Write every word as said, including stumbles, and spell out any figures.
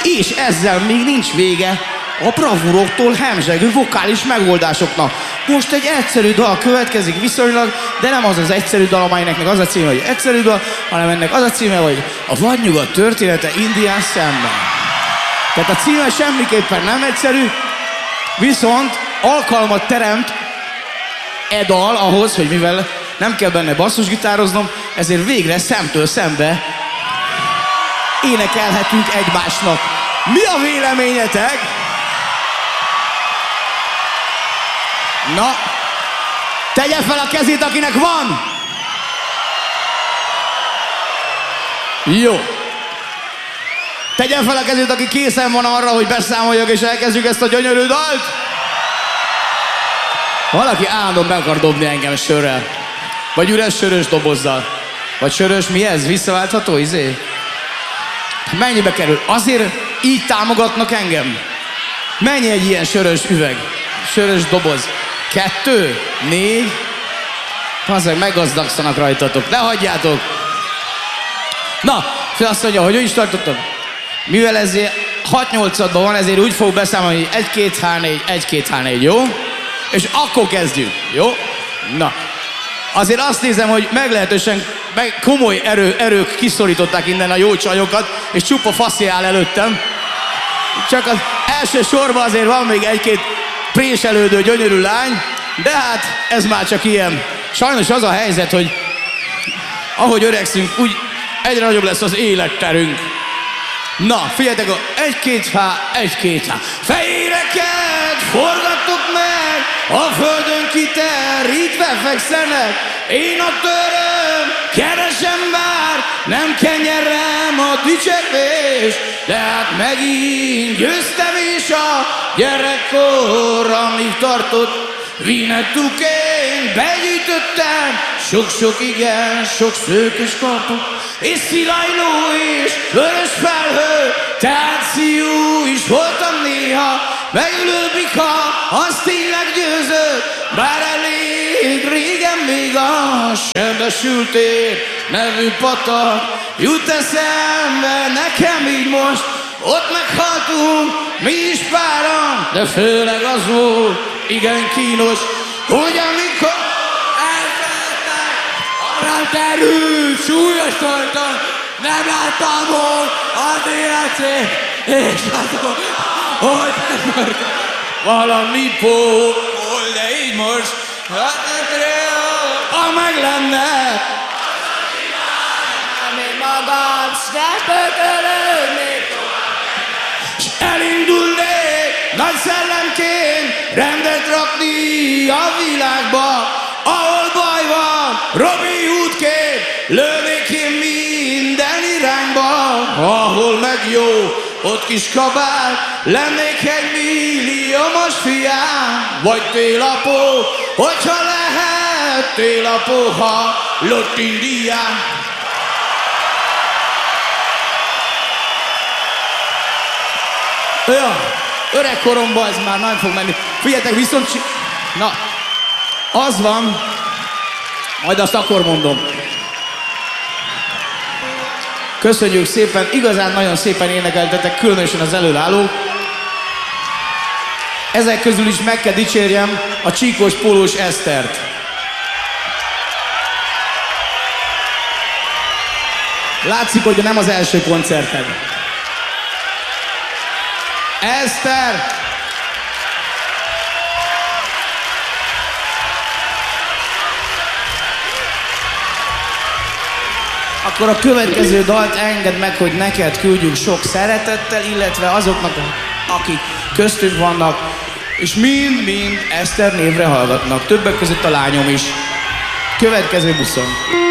És ezzel még nincs vége a bravúroktól hemzsegő vokális megoldásoknak. Most egy egyszerű dal következik viszonylag, de nem az az egyszerű dal, amelynek meg az a címe, hogy egyszerű dal, hanem ennek az a címe, hogy a vadnyugat története Indián szemben. Tehát a címe semmiképpen nem egyszerű, viszont alkalmat teremt e dal ahhoz, hogy mivel nem kell benne basszusgitároznom, ezért végre szemtől szembe énekelhetünk egymásnak. Mi a véleményetek? Na, tegye fel a kezét, akinek van! Jó. Tegye fel a kezét, aki készen van arra, hogy beszámoljak és elkezdjük ezt a gyönyörű dalt. Valaki állandóan be akar dobni engem sörrel. Vagy üres sörös dobozzal. Vagy sörös, mi ez? Visszaváltható, izé? Mennyibe kerül? Azért így támogatnak engem? Mennyi egy ilyen sörös üveg? Sörös doboz? Kettő? Négy? Azért meggazdagszanak rajtatok. Ne hagyjátok! Na, azt mondja, hogy ő is tartottam. Mivel ez hat-nyolcadban van, ezért úgy fog beszámolni, hogy egy két há négy, egy két há négy, jó? És akkor kezdjük, jó? Na. Azért azt nézem, hogy meglehetősen meg komoly erő, erők kiszorították innen a jó csajokat, és csupa faszi áll előttem. Csak az első sorban azért van még egy-két préselődő gyönyörű lány, de hát ez már csak ilyen. Sajnos az a helyzet, hogy ahogy öregszünk, úgy egyre nagyobb lesz az életterünk. Na, figyeljetek, egy-két há, egy-két há. Fejéreket forgattok meg, a földön kiterítve fekszenek. Én a töröm, keresem bár, nem kenyerem a dicsekvés, de hát megint győztem és a gyerekkor, amíg tartott Vinettukén begyűjtöttem sok-sok igen, sok szőkös kartot, és szilajló és vörös felhő, tehát szíjú is voltam néha, megülő bika, az tényleg győzött, bár elég régen még a Sebesültér nevű patak jut eszembe nekem így most, ott meghaltunk mi is páran, de főleg az volt igen kínos, hogy amikor elfeledtek, arra terült, súlyos tartan, nem láttam volna az életét, és azon, hogy megmörtem valami pól, de így most, hát ha meg lenne, még magam, s ne pökölődnék, s elindulnék nagy szellemként rendet rakni a világba, ahol baj van, Robin Hoodként lőnék én minden irányba, ahol meg jó, ott kis kabát, lennék egy milliómos fiám, vagy télapó, hogyha lehet télapó, ha lott Indián. Ja, öregkoromban ez már nem fog menni. Figyeljetek, viszont... Na, az van, majd azt akkor mondom. Köszönjük szépen, igazán nagyon szépen énekeltetek, különösen az előállók. Ezek közül is meg kell dicsérjem a csíkos pólós Esztert. Látszik, hogy nem az első koncerted. Eszter! Akkor a következő dalt engedd meg, hogy neked küldjük sok szeretettel, illetve azoknak, akik köztünk vannak, és mind-mind Eszter névre hallgatnak. Többek között a lányom is. Következő buszon.